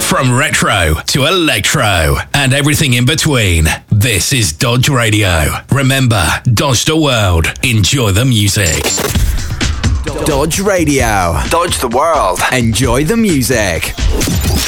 From retro to electro and everything in between, this is Dodge Radio. Remember, Dodge the world. Enjoy the music. Dodge Radio. Dodge the world. Enjoy the music.